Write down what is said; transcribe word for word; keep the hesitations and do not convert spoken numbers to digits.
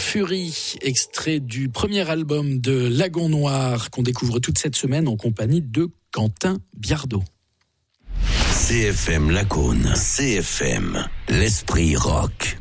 Fury, extrait du premier album de Lagon Noir qu'on découvre toute cette semaine en compagnie de Quentin Biardot. C F M Lacaune, C F M, l'esprit rock.